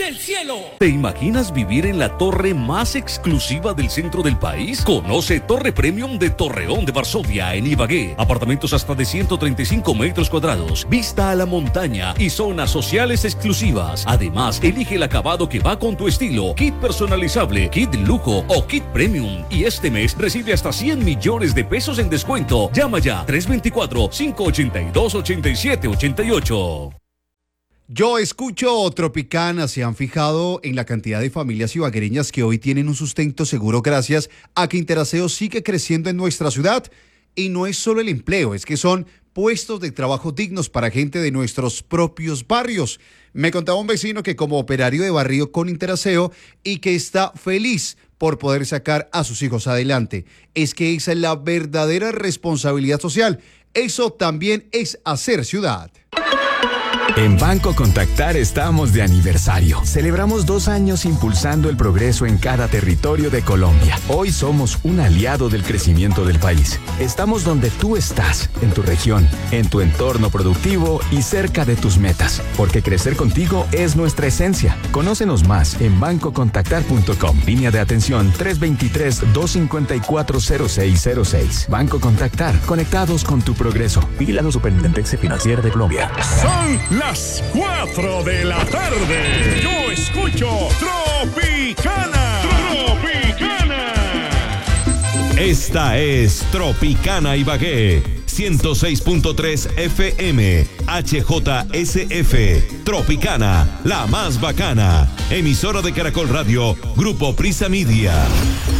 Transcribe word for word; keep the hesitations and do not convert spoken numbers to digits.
del cielo. ¿Te imaginas vivir en la torre más exclusiva del centro del país? Conoce Torre Premium de Torreón de Varsovia en Ibagué. Apartamentos hasta de ciento treinta y cinco metros cuadrados, vista a la montaña y zonas sociales exclusivas. Además, elige el acabado que va con tu estilo. Kit personalizable, kit lujo o kit premium. Y este mes recibe hasta cien millones de pesos en descuento. Llama ya tres dos cuatro, cinco ocho dos, ocho siete ocho ocho. Yo escucho Tropicana. ¿Se han fijado en la cantidad de familias ibaguereñas que hoy tienen un sustento seguro gracias a que Interaseo sigue creciendo en nuestra ciudad? Y no es solo el empleo, es que son puestos de trabajo dignos para gente de nuestros propios barrios. Me contaba un vecino que como operario de barrio con Interaseo y que está feliz por poder sacar a sus hijos adelante. Es que esa es la verdadera responsabilidad social. Eso también es hacer ciudad. En Banco Contactar estamos de aniversario. Celebramos dos años impulsando el progreso en cada territorio de Colombia. Hoy somos un aliado del crecimiento del país. Estamos donde tú estás, en tu región, en tu entorno productivo y cerca de tus metas. Porque crecer contigo es nuestra esencia. Conócenos más en banco contactar punto com. Línea de atención tres dos tres, dos cinco cuatro, cero seis cero seis. Banco Contactar, conectados con tu progreso. Vigilado Superintendencia Financiera de Colombia. Son las cuatro de la tarde. Yo escucho Tropicana. Tropicana. Esta es Tropicana Ibagué. ciento seis punto tres F M. H J S F. Tropicana, la más bacana. Emisora de Caracol Radio. Grupo Prisa Media.